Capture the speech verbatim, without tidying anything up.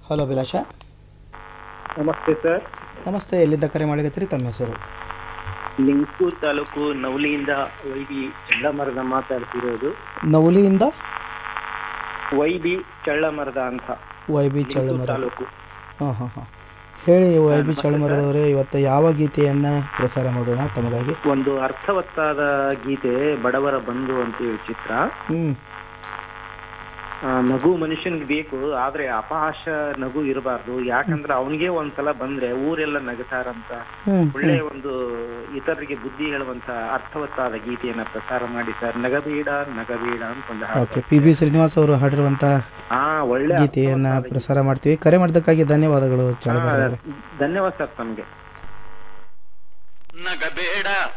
Hello ಅಭಿಲಾಷ. ನಮಸ್ತೆ sir. ನಮಸ್ತೆ. ಎಲ್ಲಿದ್ದ ಕರೆ ಮಾಡಿಗತ್ತೀರಿ? ತಮ್ಮ ಹೆಸರು? ಲಿಂಗಸೂರು ತಾಲೂಕು ನವಲಿಯಿಂದ ವೈ ಬಿ ಚಳ್ಳಮರದ ಮಾತಾಡ್ತಿರೋದು. ನವಲಿಯಿಂದ ವೈ ಬಿ ಚಳ್ಳಮರದ ಅಂತ, ವೈ ಬಿ ಲಿಂಗಸೂರು ಚಳ್ಳಮರದ. ತಾಲೂಕು. ಹಾಂ ಹಾಂ ಹಾಂ ಹೇಳಿ ವೈ ಹಾ, ಬಿ ನಮಸ್ತೆ ಚಳ್ಳಮರದವರೇ, ಇವತ್ತು ಯಾವ ಗೀತೆಯನ್ನು ಪ್ರಸಾರ ಮಾಡೋಣ ತಮಗಾಗಿ? ಒಂದು ಅರ್ಥವತ್ತಾದ ಗೀತೆ, ಬಡವರ ಬಂಧು ಅಂತೇಳಿ ಚಿತ್ರ. ಹ್ಞೂ ಆ, ನಗು ಮನುಷ್ಯನಿಗೆ ಬೇಕು, ಆದ್ರೆ ಅಪಹಾಸ ನಗು ಇರಬಾರ್ದು. ಯಾಕಂದ್ರೆ ಅವನಿಗೆ ಒಂದ್ಸಲ ಬಂದ್ರೆ ಊರೆಲ್ಲ ನಗತಾರಂತ. ಹ್ಞೂ ಒಳ್ಳೆ ಒಂದು ಇತರರಿಗೆ ಬುದ್ಧಿ ಹೇಳುವಂತ ಅರ್ಥವತ್ತಾದ ಗೀತೆಯನ್ನ ಪ್ರಸಾರ ಮಾಡಿ ಸರ್. ನಗಬೇಡ ನಗಬೇಡ ಅಂತ ಒಂದು ಹಾಡು. ಓಕೆ. ಪಿ ಬಿ ಶ್ರೀನಿವಾಸ್ ಅವರು ಹಾಡಿರುವಂಥ ಹಾ, ಒಳ್ಳೆ ಗೀತೆಯನ್ನು ಅರ್ಥವತ್ತಾದ ಗೀತೆ. ಪ್ರಸಾರ ಮಾಡ್ತೀವಿ. ಕರೆ ಮಾಡಿದ್ದಕ್ಕಾಗಿ ಧನ್ಯವಾದಗಳು ಹಾ, ಚಳ್ಳಮರದವರೇ. ಧನ್ಯವಾದ ಸರ್ ತಮ್ಗೆ. ನಗಬೇಡ